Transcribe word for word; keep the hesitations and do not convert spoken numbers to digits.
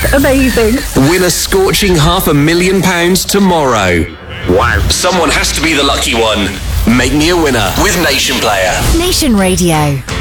Amazing. Win a scorching half a million pounds tomorrow. Wow. Someone has to be the lucky one. Make me a winner with Nation Player. Nation Radio.